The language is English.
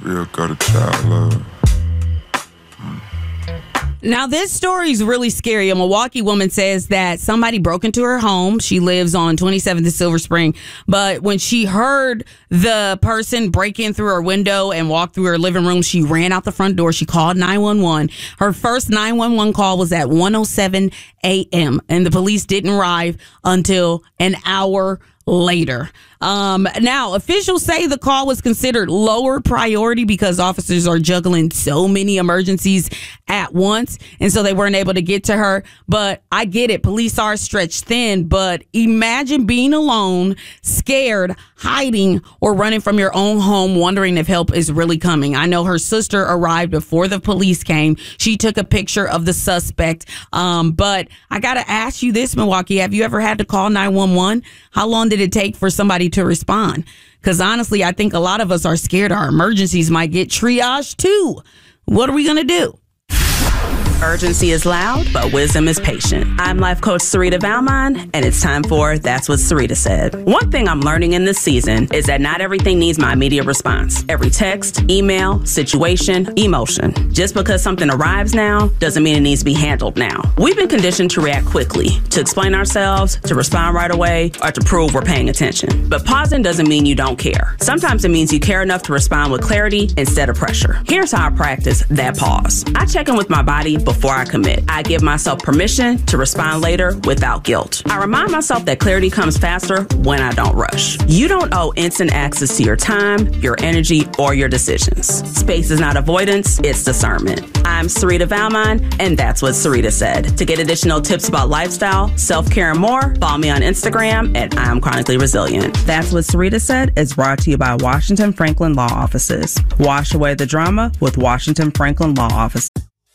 Still got a child love. Now, this story is really scary. A Milwaukee woman says that somebody broke into her home. She lives on 27th and Silver Spring. But when she heard the person break in through her window and walk through her living room, she ran out the front door. She called 911. Her first 911 call was at 1:07 a.m. and the police didn't arrive until an hour later. Now, officials say the call was considered lower priority because officers are juggling so many emergencies at once, and so they weren't able to get to her. But I get it. Police are stretched thin, but imagine being alone, scared, hiding, or running from your own home, wondering if help is really coming. I know her sister arrived before the police came. She took a picture of the suspect. But I got to ask you this, Milwaukee. Have you ever had to call 911? How long did it take for somebody to respond? Because honestly, I think a lot of us are scared our emergencies might get triaged too. What are we going to do? Urgency is loud, but wisdom is patient. I'm life coach Sarita Valmon, and it's time for That's What Sarita Said. One thing I'm learning in this season is that not everything needs my immediate response. Every text, email, situation, emotion. Just because something arrives now doesn't mean it needs to be handled now. We've been conditioned to react quickly, to explain ourselves, to respond right away, or to prove we're paying attention. But pausing doesn't mean you don't care. Sometimes it means you care enough to respond with clarity instead of pressure. Here's how I practice that pause. I check in with my body before I commit. I give myself permission to respond later without guilt. I remind myself that clarity comes faster when I don't rush. You don't owe instant access to your time, your energy, or your decisions. Space is not avoidance, it's discernment. I'm Sarita Valmon, and that's what Sarita said. To get additional tips about lifestyle, self-care, and more, follow me on Instagram at I'm Chronically Resilient. That's What Sarita Said is brought to you by Washington Franklin Law Offices. Wash away the drama with Washington Franklin Law Offices.